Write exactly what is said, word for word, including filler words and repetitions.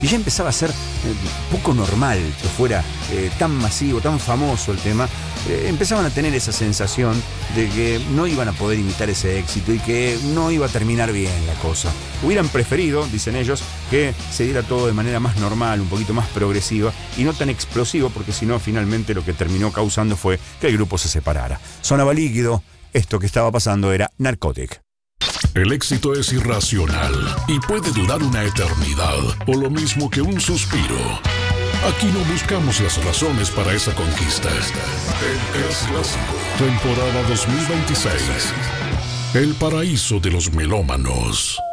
Y ya empezaba a ser eh, poco normal que fuera eh, tan masivo, tan famoso el tema. Eh, empezaban a tener esa sensación de que no iban a poder imitar ese éxito y que no iba a terminar bien la cosa. Hubieran preferido, dicen ellos, que se diera todo de manera más normal, un poquito más progresiva y no tan explosivo, porque si no, finalmente lo que terminó causando fue que el grupo se separara. Sonaba Líquido, esto que estaba pasando era Narcotic. El éxito es irracional y puede durar una eternidad, o lo mismo que un suspiro. Aquí no buscamos las razones para esa conquista. El Clásico, temporada dos mil veintiséis. El paraíso de los melómanos.